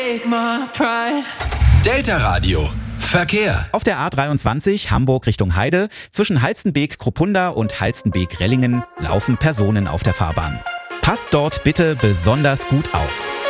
Delta Radio. Verkehr. Auf der A23 Hamburg Richtung Heide zwischen Halstenbek-Kruppunda und Halstenbek-Rellingen laufen Personen auf der Fahrbahn. Passt dort bitte besonders gut auf.